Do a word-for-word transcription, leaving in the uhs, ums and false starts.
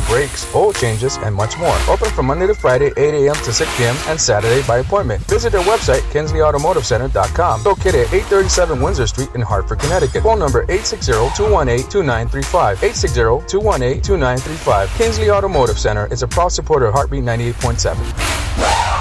brakes, oil changes, and much more. Open from Monday to Friday, eight a.m. to six p.m. and Saturday by appointment. Visit their website, Kinsley Automotive Center dot com, located at eight thirty-seven Windsor Street in Hartford, Connecticut. Phone number eight six zero, two one eight, two nine three five, eight six zero, two one eight, two nine three five. Kinsley Automotive Center is a proud supporter of Heartbeat ninety-eight point seven.